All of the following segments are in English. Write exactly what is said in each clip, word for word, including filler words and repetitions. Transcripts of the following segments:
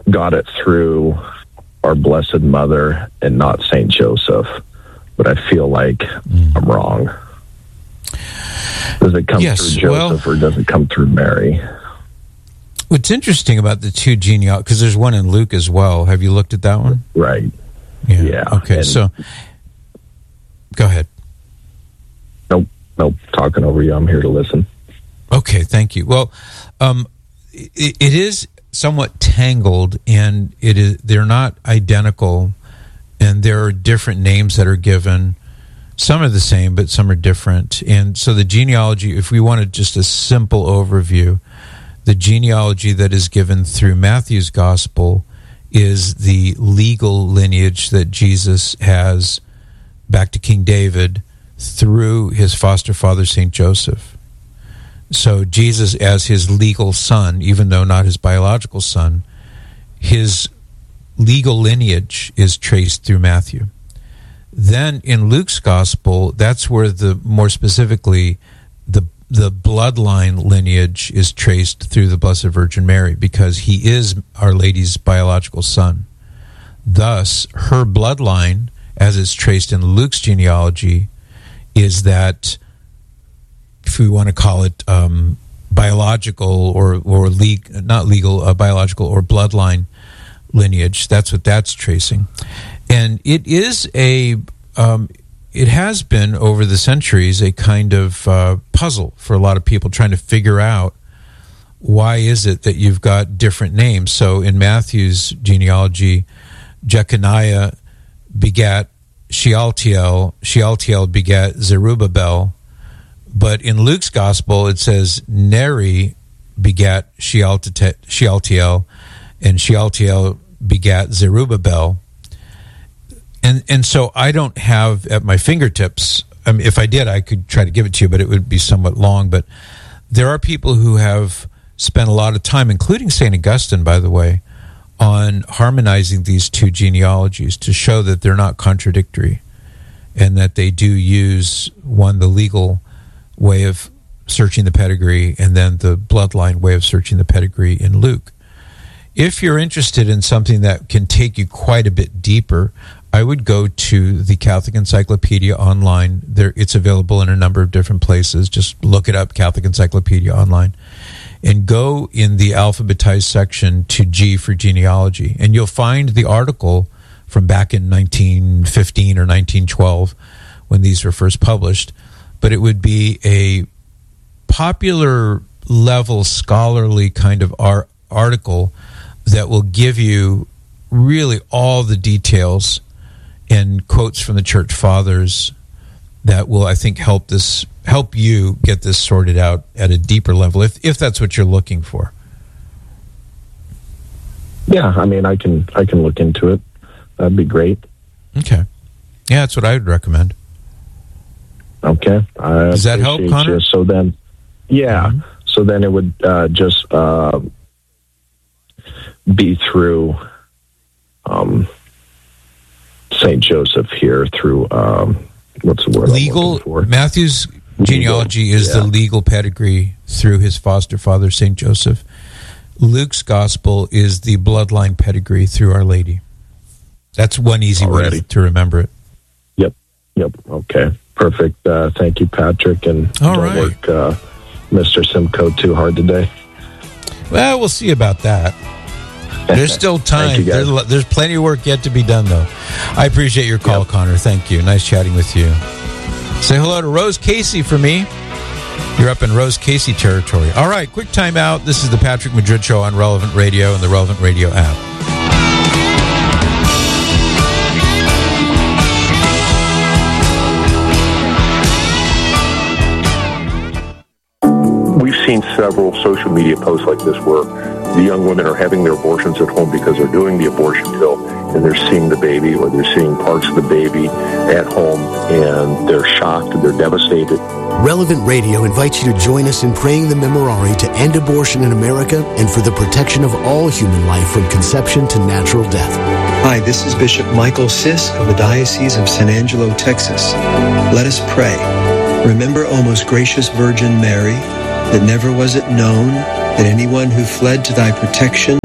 got it through our Blessed Mother and not Saint Joseph, but I feel like mm. I'm wrong. Does it come yes, through Joseph well, or does it come through Mary? What's interesting about the two genealogies, because there's one in Luke as well. Have you looked at that one? Right. Yeah. yeah. Okay, and so go ahead. Nope, nope, talking over you. I'm here to listen. Okay, thank you. Well, um, it, it is somewhat tangled, and it is they're not identical, and there are different names that are given. Some are the same, but some are different. And so the genealogy, if we wanted just a simple overview, the genealogy that is given through Matthew's gospel is the legal lineage that Jesus has back to King David through his foster father, Saint Joseph. So Jesus, as his legal son, even though not his biological son, his legal lineage is traced through Matthew. Then in Luke's gospel, that's where the more specifically the the bloodline lineage is traced through the Blessed Virgin Mary, because he is Our Lady's biological son. Thus, her bloodline, as it's traced in Luke's genealogy, is that, if we want to call it um, biological or or le- not legal, uh, biological or bloodline lineage. That's what that's tracing, and it is a. Um, it has been over the centuries a kind of uh, puzzle for a lot of people trying to figure out why is it that you've got different names. So in Matthew's genealogy, Jeconiah begat Shealtiel, Shealtiel begat Zerubbabel, but in Luke's gospel it says Neri begat Shealtiel, and Shealtiel begat Zerubbabel. And and so I don't have at my fingertips, I mean, if I did, I could try to give it to you, but it would be somewhat long. But there are people who have spent a lot of time, including Saint Augustine, by the way, on harmonizing these two genealogies to show that they're not contradictory and that they do use, one, the legal way of searching the pedigree, and then the bloodline way of searching the pedigree in Luke. If you're interested in something that can take you quite a bit deeper, I would go to the Catholic Encyclopedia online. There, it's available in a number of different places. Just look it up, Catholic Encyclopedia online, and go in the alphabetized section to G for genealogy, and you'll find the article from back in nineteen fifteen or nineteen twelve when these were first published. But it would be a popular level scholarly kind of art, article that will give you really all the details and quotes from the Church Fathers that will, I think, help this help you get this sorted out at a deeper level, if if that's what you're looking for. Yeah, I mean, I can I can look into it. That'd be great. Okay. Yeah, that's what I would recommend. Okay. I Does that help, Connor? You. So then, yeah. Mm-hmm. So then it would uh, just uh, be through um, Saint Joseph here through, um, what's the word legal, I'm looking for? Matthew's genealogy legal. is yeah. the legal pedigree through his foster father, Saint Joseph. Luke's gospel is the bloodline pedigree through Our Lady. That's one easy Already. way to remember it. Yep. Yep. Okay. Perfect. Uh, thank you, Patrick. And All don't right. work uh, Mister Simcoe too hard today. Well, we'll see about that. There's still time. There's, there's plenty of work yet to be done, though. I appreciate your call, yep. Connor. Thank you. Nice chatting with you. Say hello to Rose Casey for me. You're up in Rose Casey territory. All right, quick time out. This is the Patrick Madrid Show on Relevant Radio and the Relevant Radio app. We've seen several social media posts like this where the young women are having their abortions at home because they're doing the abortion pill and they're seeing the baby or they're seeing parts of the baby at home and they're shocked, they're devastated. Relevant Radio invites you to join us in praying the Memorare to end abortion in America and for the protection of all human life from conception to natural death. Hi, this is Bishop Michael Sisk of the Diocese of San Angelo, Texas. Let us pray. Remember, O most gracious Virgin Mary, that never was it known that anyone who fled to thy protection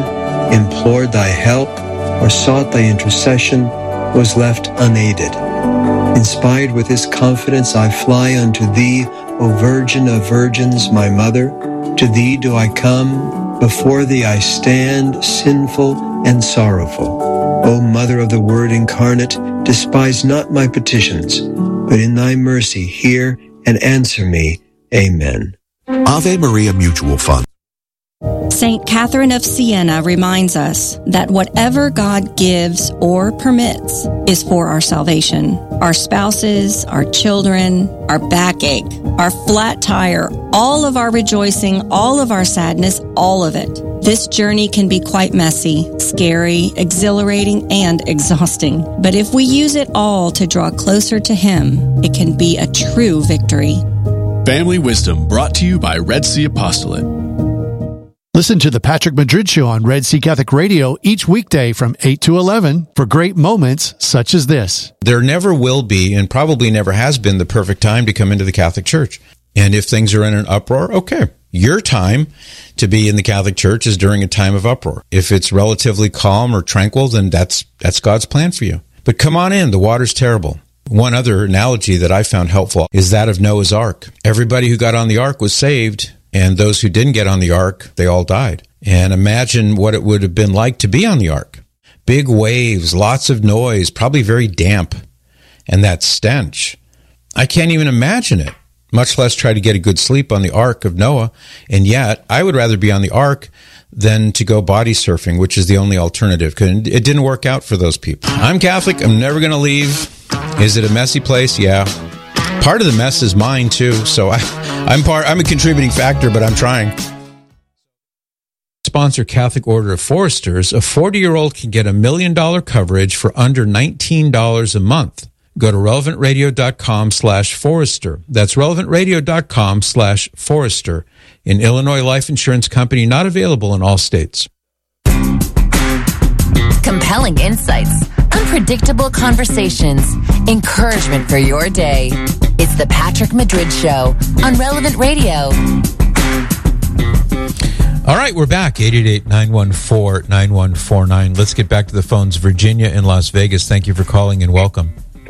implored thy help, or sought thy intercession, was left unaided. Inspired with this confidence, I fly unto thee, O Virgin of Virgins, my Mother. To thee do I come, before thee I stand, sinful and sorrowful. O Mother of the Word incarnate, despise not my petitions, but in thy mercy hear and answer me. Amen. Ave Maria Mutual Fund. Saint Catherine of Siena reminds us that whatever God gives or permits is for our salvation. Our spouses, our children, our backache, our flat tire, all of our rejoicing, all of our sadness, all of it. This journey can be quite messy, scary, exhilarating, and exhausting. But if we use it all to draw closer to Him, it can be a true victory. Family Wisdom, brought to you by Red Sea Apostolate. Listen to the Patrick Madrid Show on Red Sea Catholic Radio each weekday from eight to eleven for great moments such as this. There never will be, and probably never has been, the perfect time to come into the Catholic Church. And if things are in an uproar, okay. Your time to be in the Catholic Church is during a time of uproar. If it's relatively calm or tranquil, then that's that's God's plan for you. But come on in. The water's terrible. One other analogy that I found helpful is that of Noah's Ark. Everybody who got on the ark was saved, and those who didn't get on the ark, they all died. And imagine what it would have been like to be on the ark. Big waves, lots of noise, probably very damp, and that stench. I can't even imagine it, much less try to get a good sleep on the ark of Noah. And yet, I would rather be on the ark than to go body surfing, which is the only alternative, because it didn't work out for those people. I'm Catholic. I'm never going to leave. Is it a messy place? Yeah. Part of the mess is mine, too, so I, I'm part. I'm a contributing factor, but I'm trying. Sponsor Catholic Order of Foresters. A forty-year-old can get a million-dollar coverage for under nineteen dollars a month. Go to relevantradio.com slash Forester. That's relevantradio.com slash Forester. An Illinois life insurance company not available in all states. Compelling insights, unpredictable conversations, encouragement for your day. It's the Patrick Madrid Show on Relevant Radio. All right, we're back. eight eight eight, nine one four, nine one four nine. Let's get back to the phones. Virginia in Las Vegas. Thank you for calling and welcome.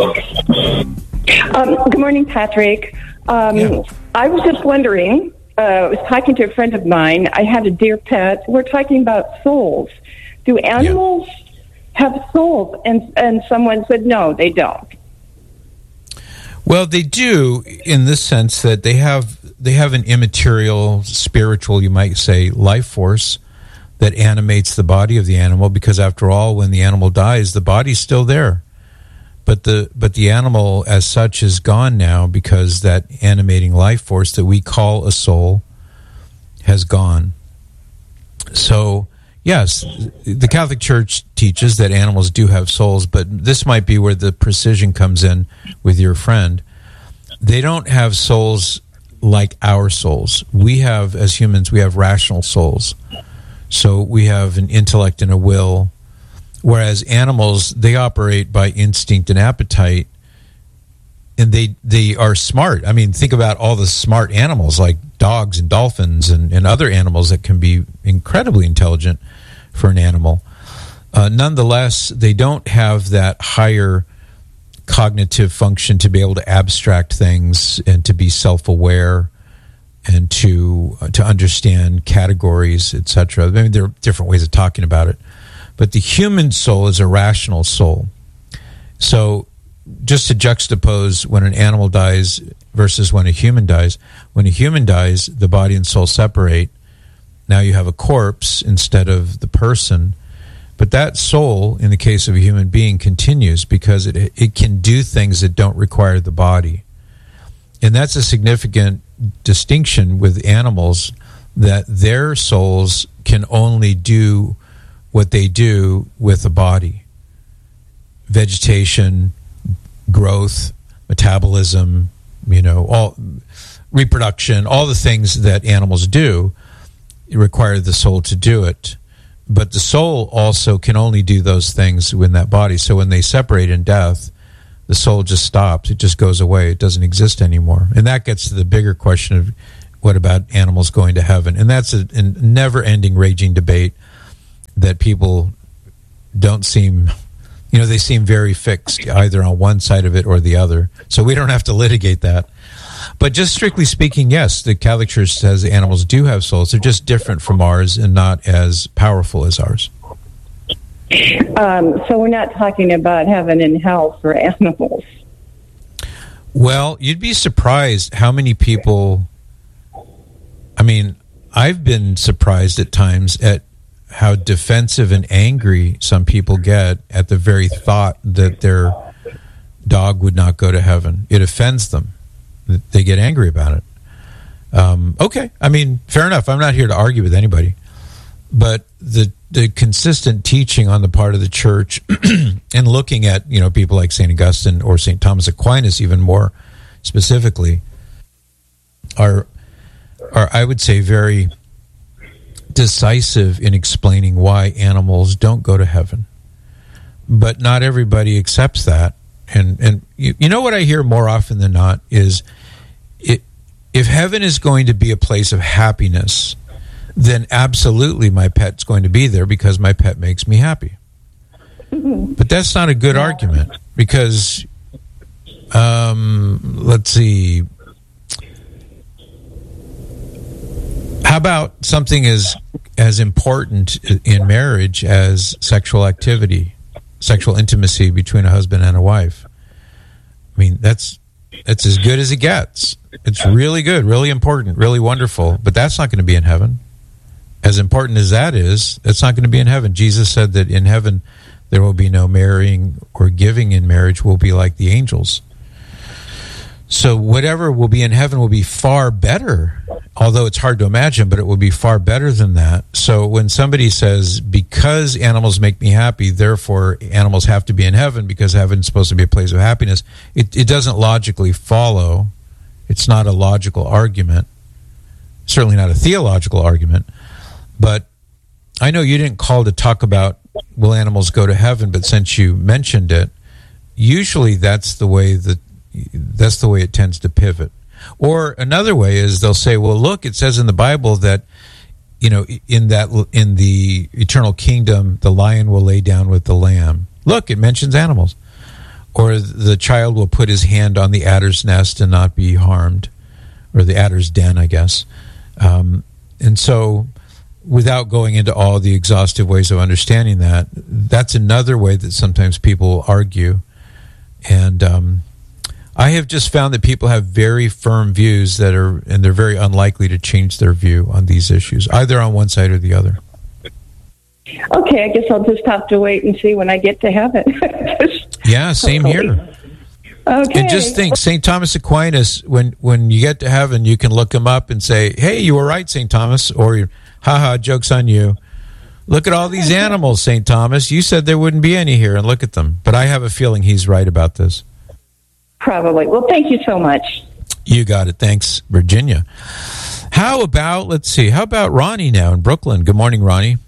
Um, good morning, Patrick. Um, yeah. I was just wondering, uh, I was talking to a friend of mine. I had a dear pet. We're talking about souls. Do animals yeah. have souls? And and someone said, no, they don't. Well, they do in this sense that they have they have an immaterial, spiritual, you might say, life force that animates the body of the animal, because after all, when the animal dies, the body's still there. But the but the animal as such is gone now, because that animating life force that we call a soul has gone. So, yes, the Catholic Church teaches that animals do have souls, but this might be where the precision comes in with your friend. They don't have souls like our souls. We have, as humans, we have rational souls. So we have an intellect and a will, whereas animals, they operate by instinct and appetite, and they they are smart. I mean, think about all the smart animals like dogs and dolphins and, and other animals that can be incredibly intelligent for an animal. Uh, nonetheless, they don't have that higher cognitive function to be able to abstract things and to be self-aware and to uh, to understand categories, et cetera. I mean, there are different ways of talking about it. But the human soul is a rational soul. So just to juxtapose when an animal dies versus when a human dies, when a human dies, the body and soul separate. Now you have a corpse instead of the person. But that soul, in the case of a human being, continues because it it can do things that don't require the body. And that's a significant distinction with animals, that their souls can only do what they do with a body. Vegetation, growth, metabolism, you know, all reproduction, all the things that animals do require the soul to do it. But the soul also can only do those things in that body. So when they separate in death, the soul just stops. It just goes away. It doesn't exist anymore. And that gets to the bigger question of what about animals going to heaven? And that's a, a never-ending, raging debate that people don't seem, you know, they seem very fixed either on one side of it or the other. So we don't have to litigate that. But just strictly speaking, yes, the Catholic Church says animals do have souls. They're just different from ours and not as powerful as ours. Um, so we're not talking about heaven and hell for animals. Well, you'd be surprised how many people, I mean, I've been surprised at times at how defensive and angry some people get at the very thought that their dog would not go to heaven. It offends them. They get angry about it. Um, okay, I mean, fair enough. I'm not here to argue with anybody. But the the consistent teaching on the part of the church and looking at, you know, people like Saint Augustine or Saint Thomas Aquinas even more specifically are, are I would say, very decisive in explaining why animals don't go to heaven. But not everybody accepts that. And and you, you know what I hear more often than not is it, if heaven is going to be a place of happiness, then absolutely my pet's going to be there because my pet makes me happy. Mm-hmm. But that's not a good argument because, um, let's see, how about something as as important in marriage as sexual activity, sexual intimacy between a husband and a wife? I mean, that's that's as good as it gets. It's really good, really important, really wonderful, but that's not going to be in heaven. As important as that is, it's not going to be in heaven. Jesus said that in heaven there will be no marrying or giving in marriage. Will be like the angels. So whatever will be in heaven will be far better, although it's hard to imagine, but it will be far better than that. So when somebody says, because animals make me happy, therefore animals have to be in heaven because heaven's supposed to be a place of happiness, it, it doesn't logically follow. It's not a logical argument, certainly not a theological argument. But I know you didn't call to talk about will animals go to heaven, but since you mentioned it, usually that's the way that that's the way it tends to pivot. Or another way is they'll say, well, look, it says in the Bible that, you know, in that in the eternal kingdom, the lion will lay down with the lamb. Look, it mentions animals. Or the child will put his hand on the adder's nest and not be harmed, or the adder's den, I guess. Um, and so, without going into all the exhaustive ways of understanding that, that's another way that sometimes people argue. And um, I have just found that people have very firm views that are, and they're very unlikely to change their view on these issues, either on one side or the other. Okay, I guess I'll just have to wait and see when I get to heaven. Yeah, same here. Okay. And just think, Saint Thomas Aquinas, when, when you get to heaven, you can look him up and say, hey, you were right, Saint Thomas, or haha, joke's on you. Look at all these animals, Saint Thomas. You said there wouldn't be any here, and look at them. But I have a feeling he's right about this. Probably. Well, thank you so much. You got it. Thanks, Virginia. How about, let's see, how about Ronnie now in Brooklyn? Good morning, Ronnie.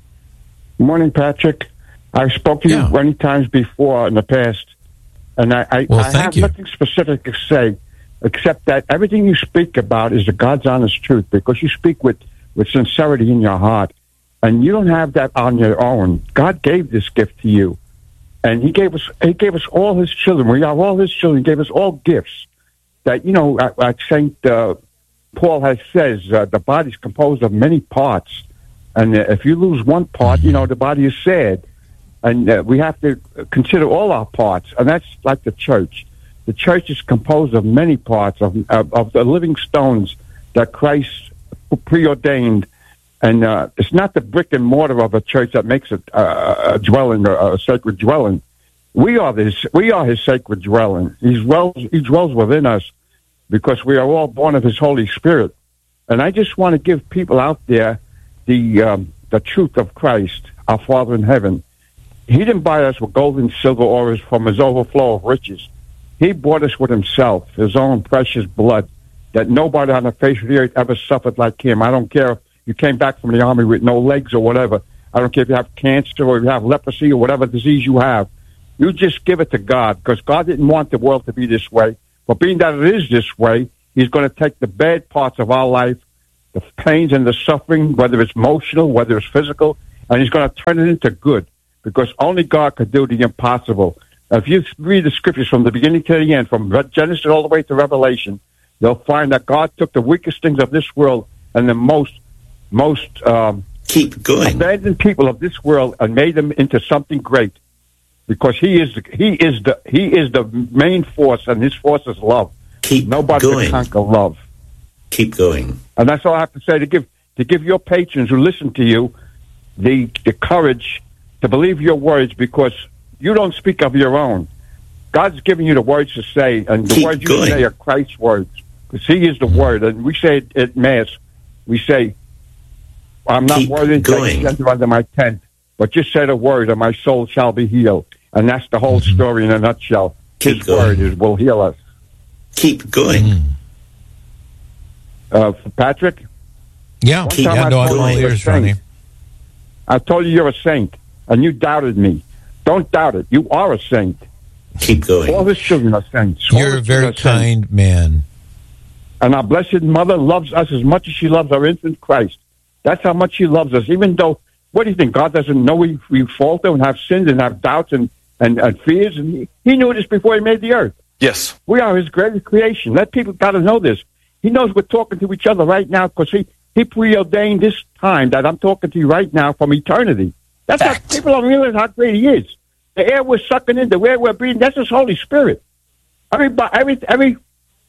Good morning, Patrick. I've spoken to yeah. you many times before in the past, and I, I, well, I have you. nothing specific to say except that everything you speak about is the God's honest truth because you speak with, with sincerity in your heart, and you don't have that on your own. God gave this gift to you, and He gave us He gave us all His children. We are all His children. He gave us all gifts that, you know, like Saint uh, Paul has says, uh, the body's composed of many parts. And uh, if you lose one part, you know, the body is sad. And uh, we have to consider all our parts. And that's like the church. The church is composed of many parts, of, of, of the living stones that Christ preordained. And uh, it's not the brick and mortar of a church that makes it uh, a dwelling, a, a sacred dwelling. We are this. We are His sacred dwelling. He dwells, he dwells within us because we are all born of His Holy Spirit. And I just want to give people out there the um, the truth of Christ, our Father in heaven. He didn't buy us with gold and silver or from His overflow of riches. He bought us with Himself, His own precious blood, that nobody on the face of the earth ever suffered like Him. I don't care if you came back from the army with no legs or whatever. I don't care if you have cancer or if you have leprosy or whatever disease you have. You just give it to God, because God didn't want the world to be this way. But being that it is this way, He's going to take the bad parts of our life, the pains and the suffering, whether it's emotional, whether it's physical, and he's going to turn it into good, because only God could do the impossible. If you read the scriptures from the beginning to the end, from Genesis all the way to Revelation, you'll find that God took the weakest things of this world and the most, most um, keep going abandoned people of this world and made them into something great, because He is the, He is the He is the main force, and His force is love. Keep Nobody going. can conquer love. Keep going. And that's all I have to say, to give to give your patrons who listen to you the the courage to believe your words, because you don't speak of your own. God's giving you the words to say, and the Keep words you going. say are Christ's words, because He is the Word. And we say it at Mass, we say, I'm not Keep worthy to going. enter under my tent, but just say the word, and my soul shall be healed. And that's the whole story in a nutshell. Keep His going. word is, will heal us. Keep going. Uh, Patrick? Yeah, One keep time I no, I'm told all you you're a ears, Ronnie. saint. I told you you're a saint, and you doubted me. Don't doubt it. You are a saint. Keep going. All His children are saints. All You're a His very children are saints. kind man. And our Blessed Mother loves us as much as she loves our infant Christ. That's how much she loves us, even though, what do you think, God doesn't know we, we falter and have sins and have doubts and, and, and fears? And he, he knew this before He made the earth. Yes. We are His greatest creation. Let people got to know this. He knows we're talking to each other right now, because he, he preordained this time that I'm talking to you right now from eternity. That's how people don't realize how great He is. The air we're sucking in, the air we're breathing, that's His Holy Spirit. Everybody, every, every,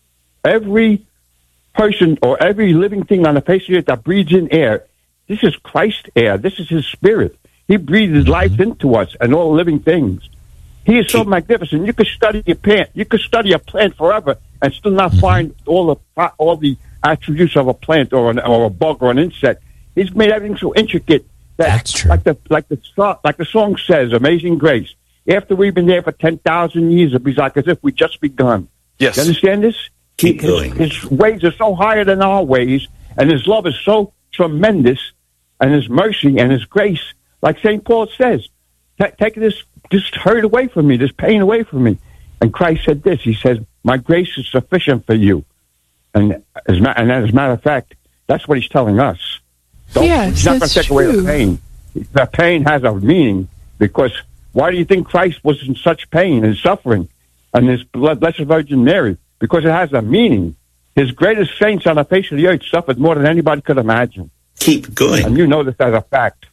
every person or every living thing on the face of the earth that breathes in air, this is Christ's air. This is His Spirit. He breathes His life into us and all living things. He is so magnificent. You could study a plant. You could study a plant forever and still not find all the all the attributes of a plant or an, or a bug or an insect. He's made everything so intricate that, That's true. like the like the song, like the song says, "Amazing Grace." After we've been there for ten thousand years, it'll be like as if we just begun. Yes. You understand this? Keep His, going. His ways are so higher than our ways, and His love is so tremendous, and His mercy and His grace, like Saint Paul says, take this this hurt away from me, this pain away from me. And Christ said this. He says, "My grace is sufficient for you." And as ma- and as a matter of fact, that's what He's telling us. Don't, Yes, he's not going that's to take away the true. pain. The pain has a meaning, because why do you think Christ was in such pain and suffering, and His Blessed Virgin Mary? Because it has a meaning. His greatest saints on the face of the earth suffered more than anybody could imagine. Keep going. And you know this as a fact.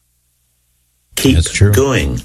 Keep That's true. going.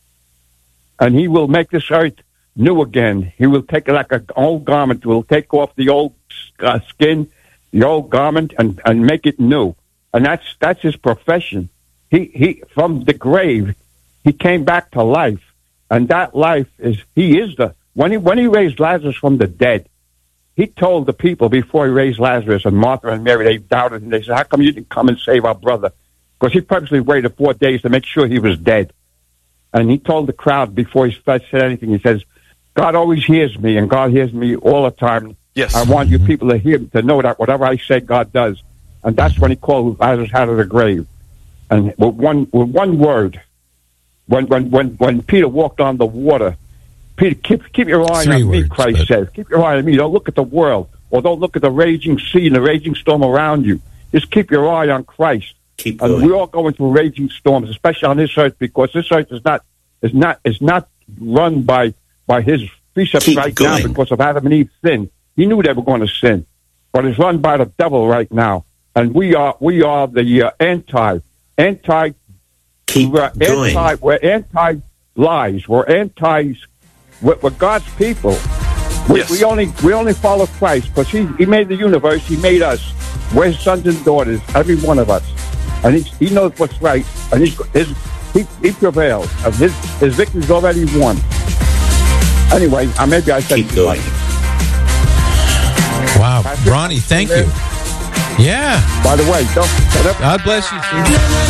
And He will make this earth new again. He will take it like an old garment. He will take off the old uh, skin, the old garment, and, and make it new. And that's that's His profession. He he from the grave, He came back to life, and that life is He is the when he when He raised Lazarus from the dead. He told the people before He raised Lazarus, and Martha and Mary, they doubted, and they said, "How come you didn't come and save our brother?" Because He purposely waited four days to make sure he was dead. And He told the crowd before He said anything, He says, "God always hears me, and God hears me all the time. Yes. I want you people to hear to know that whatever I say, God does." And that's when He called Lazarus out of the grave. And with one with one word, when when when when Peter walked on the water, Peter, keep keep your eye Three on me, words, Christ but- says. Keep your eye on me. Don't look at the world, or don't look at the raging sea and the raging storm around you. Just keep your eye on Christ. Keep And going. we're all going through raging storms, especially on this earth, because this earth is not is not is not run by by His precepts Keep right going. now because of Adam and Eve's sin. He knew they were going to sin, but it's run by the devil right now. And we are we are the uh, anti anti Keep we're going. anti we're anti lies. We're anti we're, we're God's people. We, Yes. we only we only follow Christ because he he made the universe. He made us. We're His sons and daughters, every one of us, and he he knows what's right. And he's, his he he prevails. And his his victory's already won. Anyway, uh, maybe I said Keep too going. much. Wow, Patrick, Ronnie, thank there? you. Yeah. By the way, don't shut up. God bless you, sir.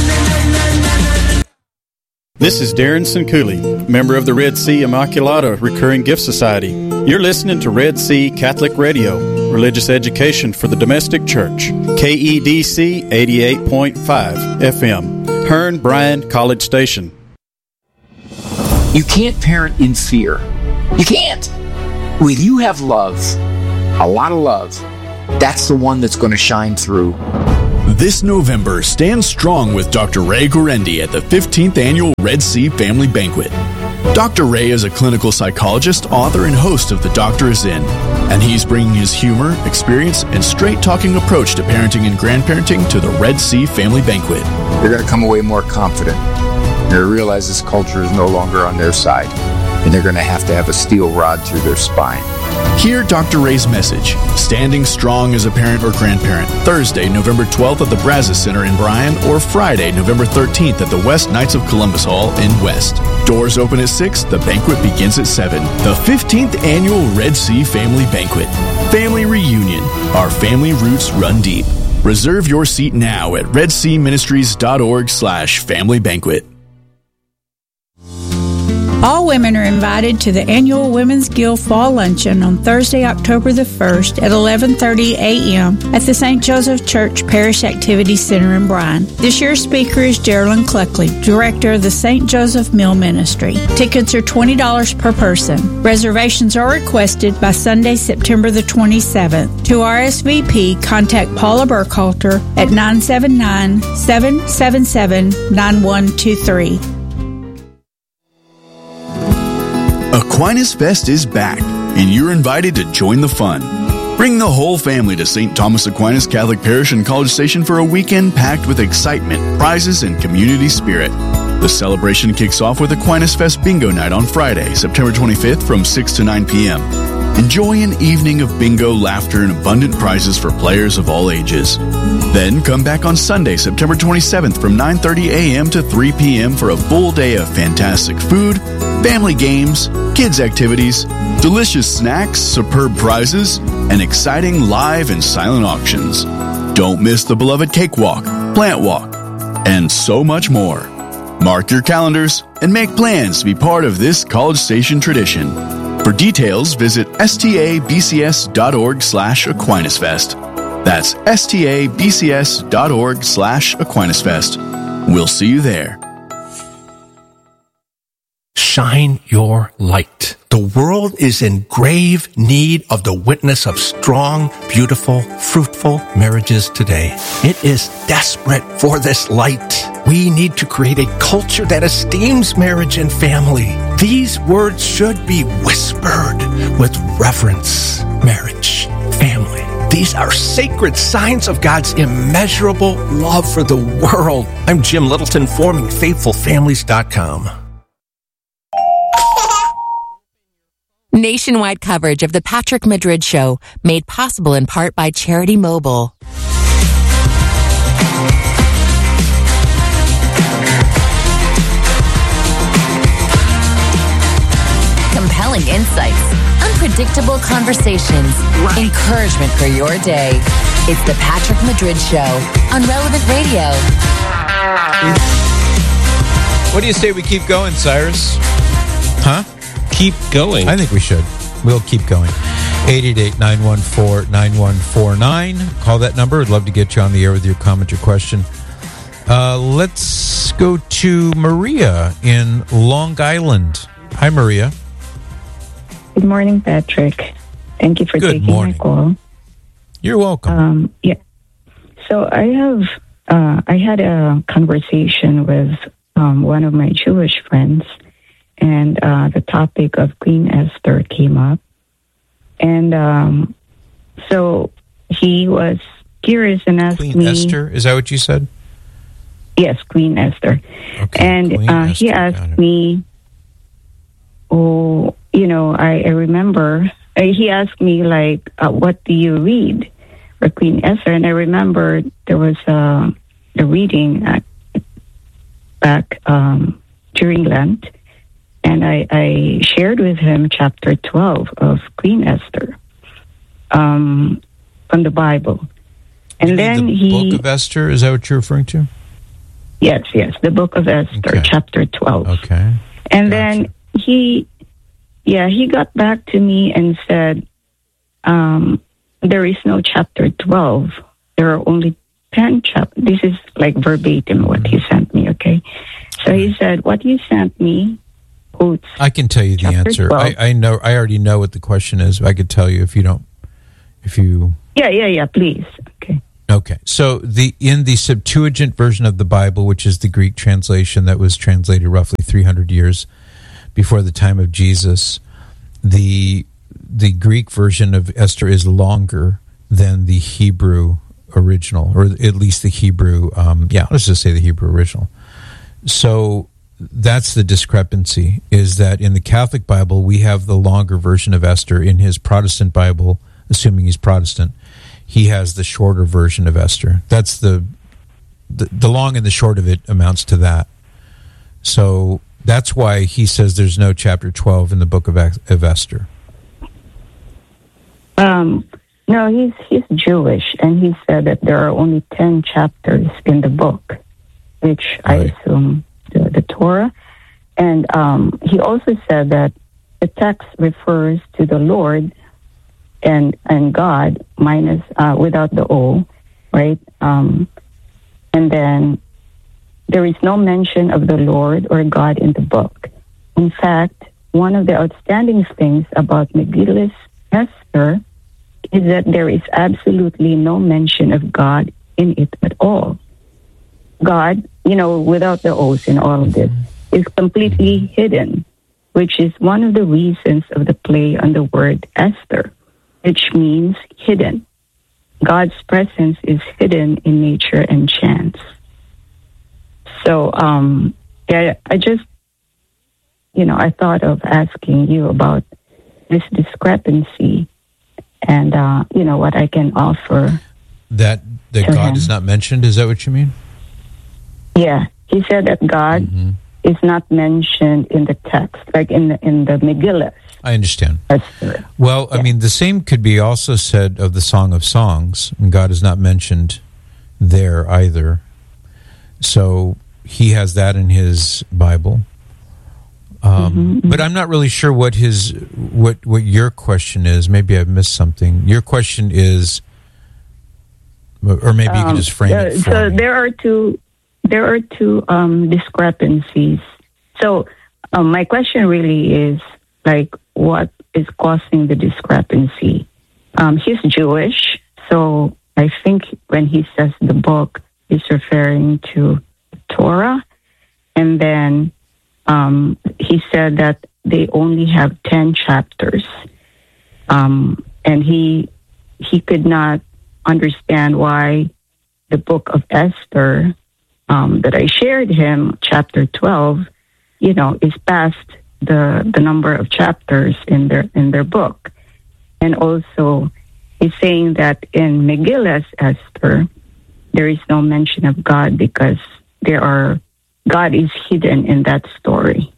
This is Darren Sincooley, member of the Red Sea Immaculata Recurring Gift Society. You're listening to Red Sea Catholic Radio, religious education for the domestic church. K E D C eighty-eight point five F M, Hearn Bryan College Station. You can't parent in fear. You can't. When you have love, a lot of love, that's the one that's going to shine through. This November, stand strong with Doctor Ray Guarendi at the fifteenth Annual Red Sea Family Banquet. Doctor Ray is a clinical psychologist, author, and host of The Doctor Is In, and he's bringing his humor, experience, and straight-talking approach to parenting and grandparenting to the Red Sea Family Banquet. They're going to come away more confident. They realize this culture is no longer on their side, and they're going to have to have a steel rod through their spine. Hear Doctor Ray's message, Standing Strong as a Parent or Grandparent, Thursday, November twelfth at the Brazos Center in Bryan, or Friday, November thirteenth at the West Knights of Columbus Hall in West. Doors open at six, the banquet begins at seven. The fifteenth Annual Red Sea Family Banquet. Family Reunion. Our family roots run deep. Reserve your seat now at redseaministries.org slash family banquet. All women are invited to the annual Women's Guild Fall Luncheon on Thursday, October the first at eleven thirty a.m. at the Saint Joseph Church Parish Activity Center in Bryan. This year's speaker is Geraldine Cluckley, Director of the Saint Joseph Mill Ministry. Tickets are twenty dollars per person. Reservations are requested by Sunday, September the twenty-seventh. To R S V P, contact Paula Burkhalter at nine seven nine, seven seven seven, nine one two three. Aquinas Fest is back, and you're invited to join the fun. Bring the whole family to Saint Thomas Aquinas Catholic Parish in College Station for a weekend packed with excitement, prizes, and community spirit. The celebration kicks off with Aquinas Fest Bingo Night on Friday, September twenty-fifth from six to nine p.m. Enjoy an evening of bingo, laughter, and abundant prizes for players of all ages. Then come back on Sunday, September twenty-seventh from nine thirty a.m. to three p.m. for a full day of fantastic food, family games, kids activities, delicious snacks, superb prizes, and exciting live and silent auctions. Don't miss the beloved cakewalk, plant walk, and so much more. Mark your calendars and make plans to be part of this College Station tradition. For details, visit stabcs.org slash Aquinas Fest. That's stabcs.org slash Aquinas Fest. We'll see you there. Shine your light. The world is in grave need of the witness of strong, beautiful, fruitful marriages today. It is desperate for this light. We need to create a culture that esteems marriage and family. These words should be whispered with reverence. Marriage, family. These are sacred signs of God's immeasurable love for the world. I'm Jim Littleton, forming faithful families dot com. Nationwide coverage of the Patrick Madrid Show, made possible in part by Charity Mobile. Compelling insights, unpredictable conversations, right. Encouragement for your day. It's the Patrick Madrid Show on Relevant Radio. What do you say we keep going, Cyrus? Huh? Keep going. I think we should. We'll keep going. eight eight eight, nine one four, nine one four nine. Call that number. I'd love to get you on the air with your comment or question. Uh, let's go to Maria in Long Island. Hi, Maria. Good morning, Patrick. Thank you for Good taking morning. my call. You're welcome. Um, yeah. So I have, uh, I had a conversation with um, one of my Jewish friends, and uh, the topic of Queen Esther came up. And um, so he was curious and asked Queen me... Esther? Is that what you said? Yes, Queen Esther. Okay, and Queen uh, he Esther, asked me, oh, you know, I, I remember, uh, he asked me, like, uh, what do you read for Queen Esther? And I remember there was uh, a reading at, back um, during Lent, and I, I shared with him chapter twelve of Queen Esther um, from the Bible. And you then the he... Book of Esther? Is that what you're referring to? Yes, yes, the Book of Esther, Okay. chapter twelve. Okay. And then he, yeah, he got back to me and said, um, there is no chapter twelve. There are only ten chapters. This is like verbatim what he sent me, okay? So he said, what you sent me quotes. I can tell you the chapter answer. twelve. I, I know. I already know what the question is. But I could tell you if you don't. If you. Yeah, yeah, yeah, please. Okay. Okay, so the in the Septuagint version of the Bible, which is the Greek translation that was translated roughly three hundred years before the time of Jesus, the the Greek version of Esther is longer than the Hebrew original, or at least the Hebrew, um, yeah, let's just say the Hebrew original. So that's the discrepancy, is that in the Catholic Bible, we have the longer version of Esther. In his Protestant Bible, assuming he's Protestant, he has the shorter version of Esther. That's the, the the long and the short of it amounts to that. So that's why he says there's no chapter twelve in the book of, of Esther. Um, no, he's he's Jewish, and he said that there are only ten chapters in the book, which right. I assume the, the Torah. And um, he also said that the text refers to the Lord and and God minus uh, without the O, right? Um, and then there is no mention of the Lord or God in the book. In fact, one of the outstanding things about Megillus Esther is that there is absolutely no mention of God in it at all. God, you know, without the O's in all of this, is completely hidden, which is one of the reasons of the play on the word Esther, which means hidden. God's presence is hidden in nature and chance. So, um, yeah, I just, you know, I thought of asking you about this discrepancy and, uh, you know, what I can offer. That that God him. is not mentioned, is that what you mean? Yeah, he said that God mm-hmm. is not mentioned in the text, like in the, in the Megillah. I understand. Well, I yeah. mean, the same could be also said of the Song of Songs, and God is not mentioned there either. So he has that in his Bible. Um, mm-hmm. But I'm not really sure what his what what your question is. Maybe I've missed something. Your question is, or maybe you um, can just frame uh, it for so me. there are two there are two um, discrepancies. So um, my question really is, like, what is causing the discrepancy? Um, he's Jewish, so I think when he says the book, he's referring to Torah. And then um, he said that they only have ten chapters. Um, and he he could not understand why the book of Esther um, that I shared him, chapter twelve, you know, is past the the number of chapters in their in their book. And also he's saying that in Megillus Esther there is no mention of God because there are God is hidden in that story.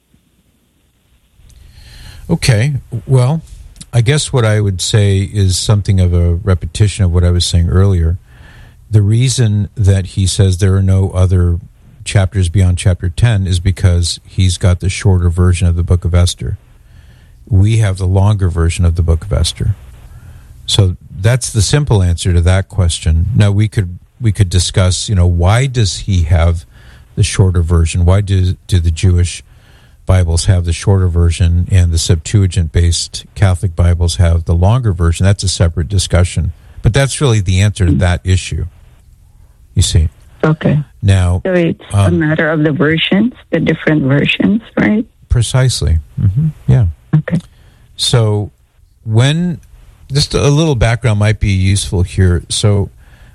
Okay. Well, I guess what I would say is something of a repetition of what I was saying earlier. The reason that he says there are no other chapters beyond chapter ten is because he's got the shorter version of the book of Esther. We have the longer version of the book of Esther. So that's the simple answer to that question. Now we could we could discuss, you know, why does he have the shorter version? Why do do the Jewish Bibles have the shorter version and the Septuagint-based Catholic Bibles have the longer version? That's a separate discussion. But that's really the answer to that issue, you see. Okay. Now, so it's um, a matter of the versions, the different versions, right? Precisely. Mm-hmm. Yeah. Okay. So when, just a little background might be useful here. So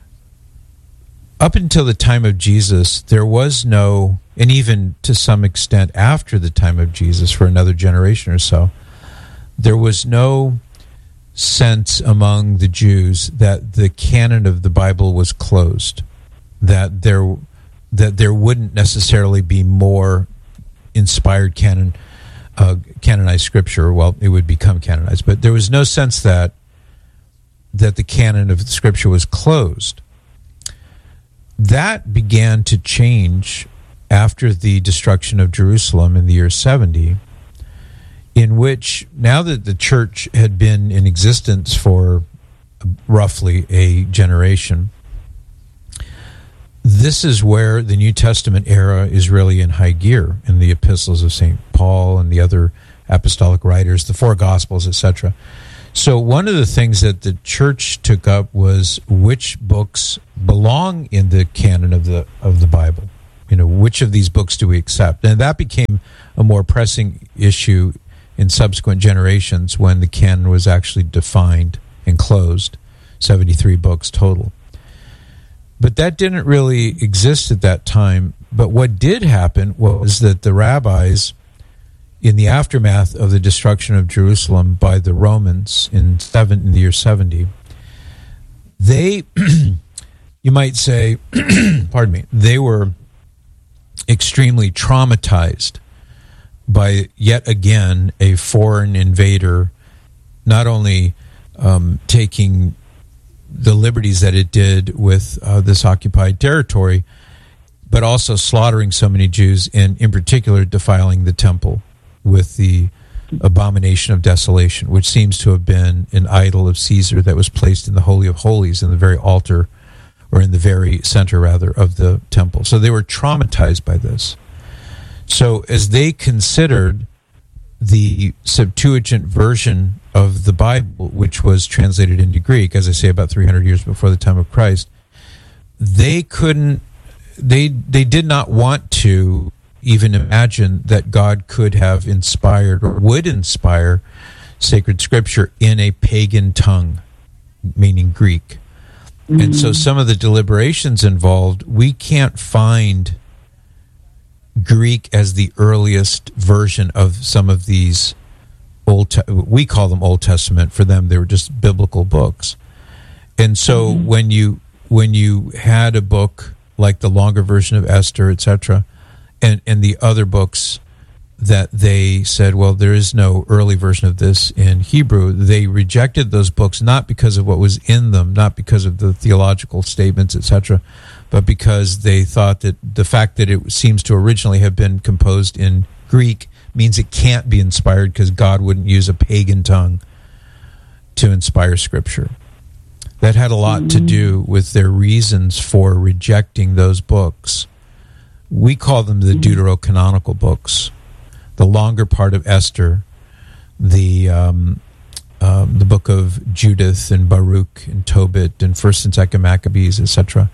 up until the time of Jesus, there was no, and even to some extent after the time of Jesus for another generation or so, there was no sense among the Jews that the canon of the Bible was closed, that there that there wouldn't necessarily be more inspired canon, uh, canonized scripture. Well, it would become canonized, but there was no sense that that the canon of the scripture was closed. That began to change after the destruction of Jerusalem in the year seventy, in which, now that the church had been in existence for roughly a generation, this is where the New Testament era is really in high gear, in the epistles of Saint Paul and the other apostolic writers, the four Gospels, et cetera. So one of the things that the church took up was which books belong in the canon of the of the Bible. You know, which of these books do we accept? And that became a more pressing issue in subsequent generations when the canon was actually defined and closed, seventy-three books total. But that didn't really exist at that time. But what did happen was that the rabbis, in the aftermath of the destruction of Jerusalem by the Romans in seven in the year seventy, they, you might say, pardon me, they were extremely traumatized by yet again a foreign invader, not only um, taking the liberties that it did with uh, this occupied territory, but also slaughtering so many Jews, and in particular defiling the temple with the abomination of desolation, which seems to have been an idol of Caesar that was placed in the Holy of Holies, in the very altar, or in the very center, rather, of the temple. So they were traumatized by this. So as they considered the Septuagint version of the Bible, which was translated into Greek, as I say, about three hundred years before the time of Christ, they couldn't, they they did not want to even imagine that God could have inspired or would inspire sacred scripture in a pagan tongue, meaning Greek. Mm-hmm. And so some of the deliberations involved, we can't find Greek as the earliest version of some of these Old, Te- we call them Old Testament. For them, they were just biblical books. And so mm-hmm. when you when you had a book like the longer version of Esther, et cetera, and and the other books that they said, well, there is no early version of this in Hebrew, they rejected those books not because of what was in them, not because of the theological statements, et cetera, but because they thought that the fact that it seems to originally have been composed in Greek means it can't be inspired because God wouldn't use a pagan tongue to inspire Scripture. That had a lot mm-hmm. to do with their reasons for rejecting those books. We call them the deuterocanonical books. The longer part of Esther, the um, um, the book of Judith and Baruch and Tobit and First and Second Maccabees, et cetera.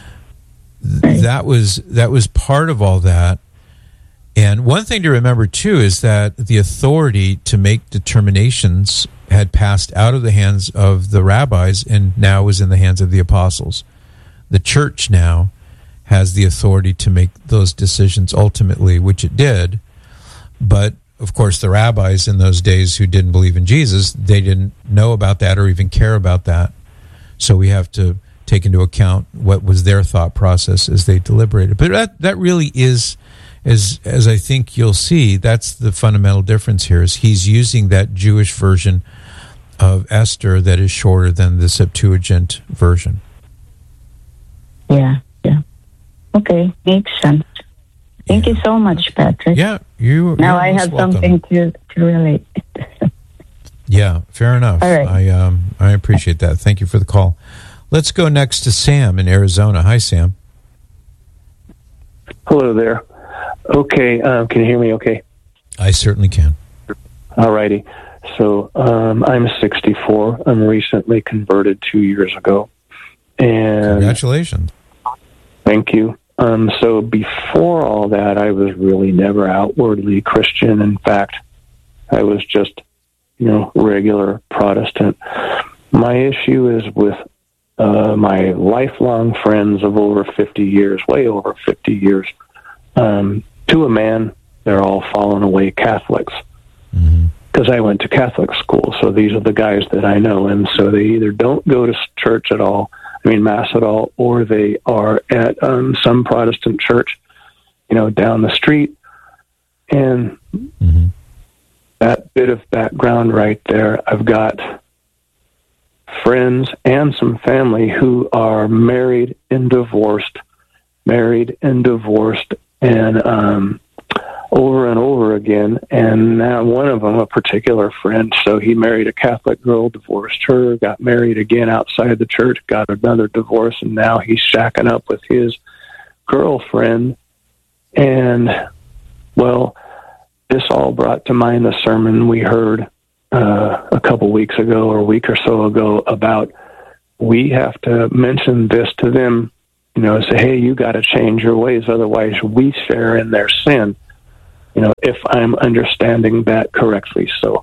Th- that was that was part of all that. And one thing to remember too is that the authority to make determinations had passed out of the hands of the rabbis and now was in the hands of the apostles. The church now has the authority to make those decisions ultimately, which it did. But, of course, the rabbis in those days who didn't believe in Jesus, they didn't know about that or even care about that. So we have to take into account what was their thought process as they deliberated. But that, that really is, as, as I think you'll see, that's the fundamental difference here, is he's using that Jewish version of Esther that is shorter than the Septuagint version. Yeah, yeah. Okay, makes sense. Thank yeah. you so much, Patrick. Yeah, you. Now I have welcome. something to, to relate. Yeah, fair enough. All right. I um I appreciate that. Thank you for the call. Let's go next to Sam in Arizona. Hi, Sam. Hello there. Okay, um, can you hear me? Okay. I certainly can. All righty. So um, I'm sixty-four. I'm recently converted two years ago. And congratulations. Thank you. Um, so before all that, I was really never outwardly Christian. In fact, I was just, you know, regular Protestant. My issue is with uh, my lifelong friends of over fifty years, way over fifty years. Um, to a man, they're all fallen away Catholics. Mm-hmm. Because I went to Catholic school, so these are the guys that I know. And so they either don't go to church at all, I mean, Mass at all, or they are at um, some Protestant church, you know, down the street. And mm-hmm. that bit of background right there, I've got friends and some family who are married and divorced, married and divorced, and um, over and over again. And now one of them, a particular friend, so he married a Catholic girl, divorced her, got married again outside the church, got another divorce, and now he's shacking up with his girlfriend. And, well, this all brought to mind the sermon we heard uh, a couple weeks ago or a week or so ago about we have to mention this to them, you know, say, hey, you got to change your ways, otherwise we share in their sin, you know, if I'm understanding that correctly. So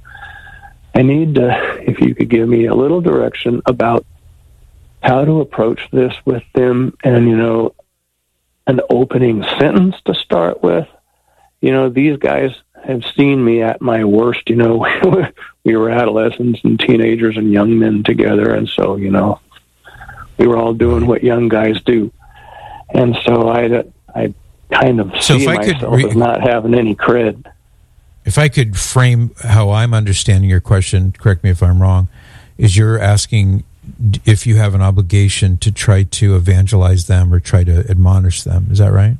I need to, if you could give me a little direction about how to approach this with them, and, you know, an opening sentence to start with. You know, these guys have seen me at my worst. You know, we were adolescents and teenagers and young men together, and so, you know, we were all doing what young guys do. And so I, I kind of so see if I myself could re- as not having any cred. If I could frame how I'm understanding your question, correct me if I'm wrong, is you're asking if you have an obligation to try to evangelize them or try to admonish them. Is that right?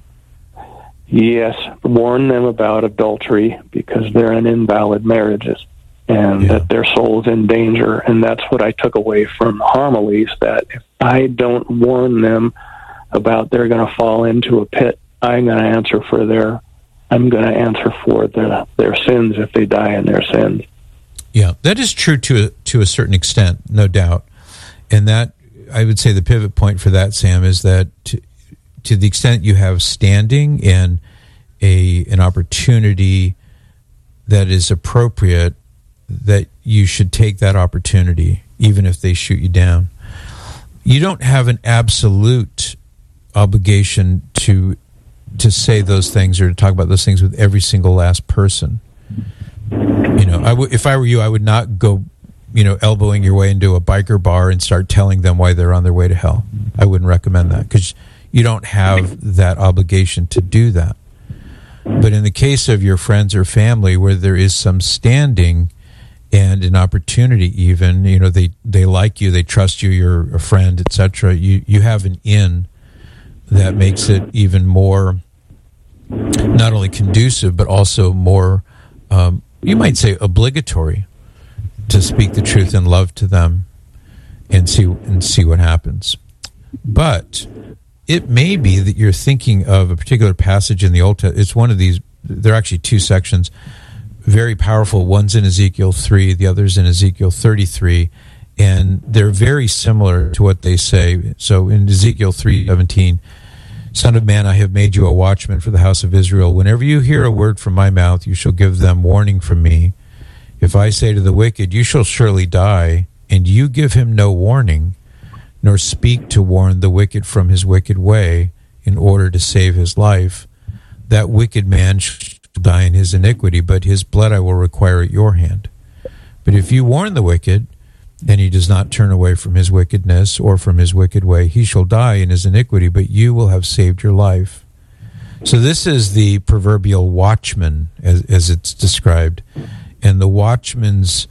Yes, warn them about adultery because they're in invalid marriages and yeah. that their soul's in danger. And that's what I took away from homilies, that if I don't warn them about they're going to fall into a pit, I'm going to answer for their, I'm going to answer for the, their sins if they die in their sins. Yeah, that is true to a, to a certain extent, no doubt. And that, I would say the pivot point for that, Sam, is that to, to the extent you have standing and a an opportunity that is appropriate, that you should take that opportunity, even if they shoot you down. You don't have an absolute obligation to to say those things or to talk about those things with every single last person. You know, I w- if I were you, I would not go, you know, elbowing your way into a biker bar and start telling them why they're on their way to hell. I wouldn't recommend that because you don't have that obligation to do that. But in the case of your friends or family where there is some standing and an opportunity, even, you know, they, they like you, they trust you, you're a friend, et cetera, you, you have an in that makes it even more not only conducive, but also more, um, you might say, obligatory to speak the truth in love to them and see and see what happens. But it may be that you're thinking of a particular passage in the Old Testament. It's one of these, there are actually two sections, very powerful. One's in Ezekiel three, the other's in Ezekiel thirty-three, and they're very similar to what they say. So in Ezekiel three seventeen, Son of man, I have made you a watchman for the house of Israel. Whenever you hear a word from my mouth, you shall give them warning from me. If I say to the wicked, you shall surely die, and you give him no warning, nor speak to warn the wicked from his wicked way in order to save his life, that wicked man shall die in his iniquity, but his blood I will require at your hand. But if you warn the wicked, and he does not turn away from his wickedness or from his wicked way, he shall die in his iniquity, but you will have saved your life. So this is the proverbial watchman, as, as it's described. And the watchman's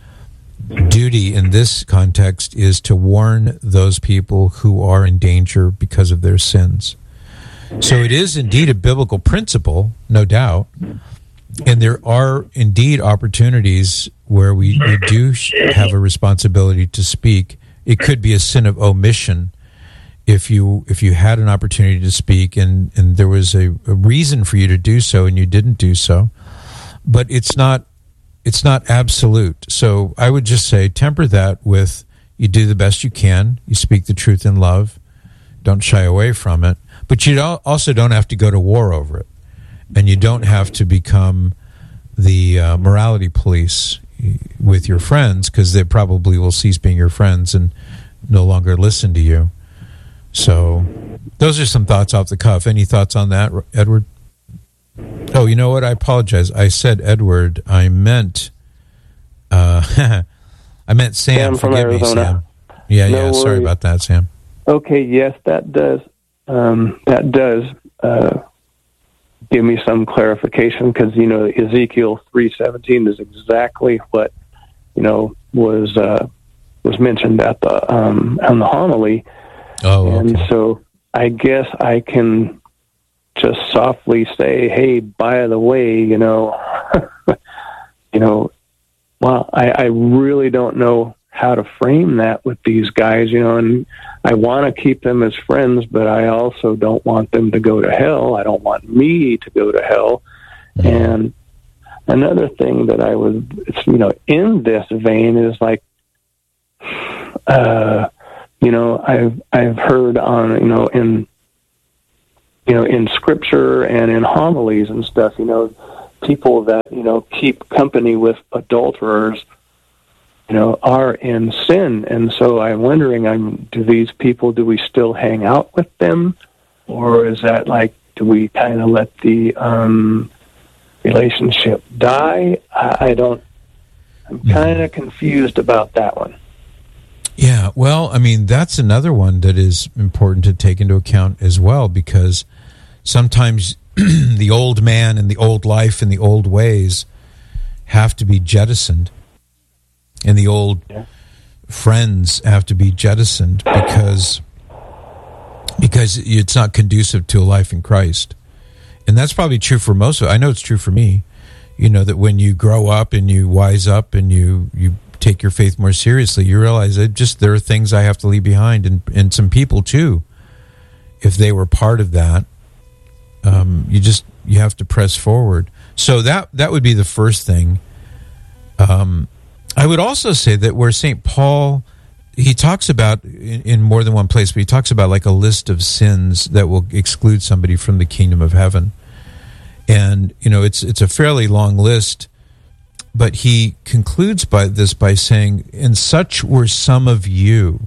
duty in this context is to warn those people who are in danger because of their sins. So it is indeed a biblical principle, no doubt. And there are indeed opportunities where we, we do have a responsibility to speak. It could be a sin of omission if you if you had an opportunity to speak and, and there was a, a reason for you to do so and you didn't do so. But it's not it's not absolute. So I would just say temper that with you do the best you can. You speak the truth in love. Don't shy away from it. But you don't, also don't have to go to war over it. And you don't have to become the uh, morality police with your friends, because they probably will cease being your friends and no longer listen to you. So those are some thoughts off the cuff. Any thoughts on that, Edward? Oh, you know what? I apologize. I said Edward. I meant uh, I meant Sam. Sam from Forgive Arizona. me, Sam. Yeah, No yeah. Sorry worries. about that, Sam. Okay, yes, that does. Um, that does uh, give me some clarification, because you know Ezekiel three seventeen is exactly what you know was uh, was mentioned at the um, on the homily. Oh, okay. And so I guess I can just softly say, "Hey, by the way, you know, you know, well, I, I really don't know how to frame that with these guys, you know, and I want to keep them as friends, but I also don't want them to go to hell. I don't want me to go to hell. And another thing that I was, it's, you know, in this vein is like, uh, you know, I've I've heard on, you know, in you know, in scripture and in homilies and stuff, you know, people that, you know, keep company with adulterers, you know, are in sin. And so I'm wondering, I'm, do these people, do we still hang out with them? Or is that like, do we kind of let the um, relationship die? I, I don't, I'm kind of confused about that one. Yeah, well, I mean, that's another one that is important to take into account as well, because sometimes the old man and the old life and the old ways have to be jettisoned, and the old yeah. friends have to be jettisoned because because it's not conducive to a life in Christ. And that's probably true for most of it. I know it's true for me, you know, that when you grow up and you wise up and you, you take your faith more seriously, you realize that just there are things I have to leave behind, and, and some people too, if they were part of that. Um, you just you have to press forward. So that that would be the first thing. Um, I would also say that where Saint Paul, he talks about in, in more than one place, but he talks about like a list of sins that will exclude somebody from the kingdom of heaven. And you know, it's it's a fairly long list, but he concludes by this by saying, "And such were some of you."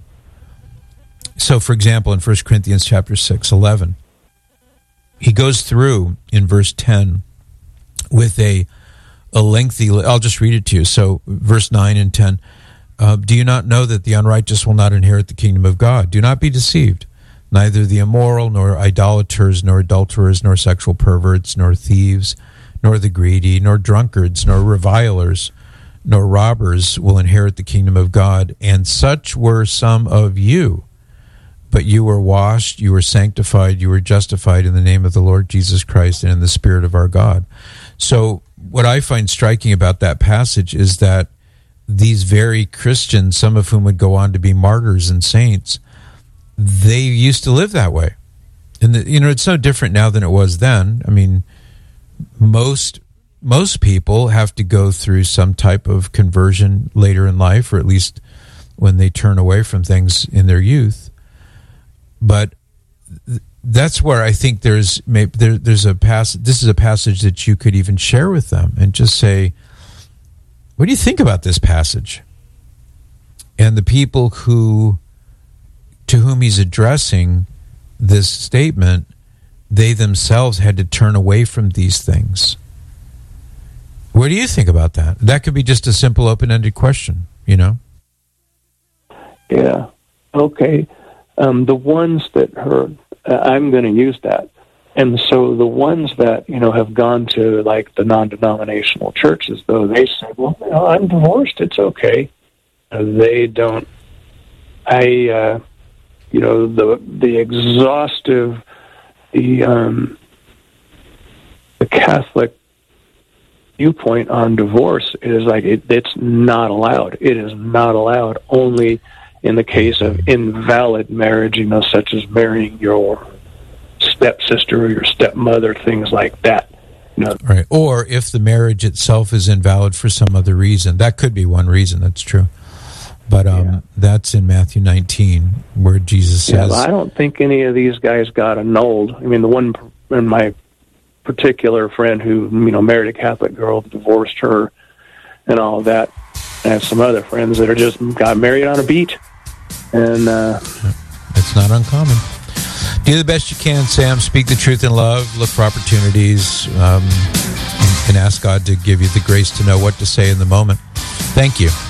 So, for example, in First Corinthians chapter six, eleven, he goes through in verse ten with a a lengthy, I'll just read it to you. So verse nine and ten, uh, do you not know that the unrighteous will not inherit the kingdom of God? Do not be deceived. Neither the immoral, nor idolaters, nor adulterers, nor sexual perverts, nor thieves, nor the greedy, nor drunkards, nor revilers, nor robbers will inherit the kingdom of God. And such were some of you. But you were washed, you were sanctified, you were justified in the name of the Lord Jesus Christ and in the Spirit of our God. So what I find striking about that passage is that these very Christians, some of whom would go on to be martyrs and saints, they used to live that way. And, the, you know, it's no different now than it was then. I mean, most most people have to go through some type of conversion later in life, or at least when they turn away from things in their youth. But that's where I think there's maybe there, there's a passage. This is a passage that you could even share with them and just say, "What do you think about this passage?" And the people who to whom he's addressing this statement, they themselves had to turn away from these things. What do you think about that? That could be just a simple open-ended question, you know? Yeah. Okay. Um, the ones that heard, uh, I'm going to use that. And so the ones that, you know, have gone to, like, the non-denominational churches, though, they say, well, you know, I'm divorced, it's okay. Uh, they don't, I, uh, you know, the the exhaustive, the, um, the Catholic viewpoint on divorce is like, it, it's not allowed. It is not allowed only in the case of invalid marriage, you know, such as marrying your stepsister or your stepmother, things like that. You know. Right. Or if the marriage itself is invalid for some other reason. That could be one reason, that's true. But um, yeah. That's in Matthew nineteen, where Jesus says... Yeah, I don't think any of these guys got annulled. I mean, the one in my particular friend who, you know, married a Catholic girl, divorced her, and all of that. I have some other friends that are just got married on a beach. And uh, it's not uncommon. Do the best you can, Sam. Speak the truth in love. Look for opportunities, um, and, and ask God to give you the grace to know what to say in the moment. Thank you.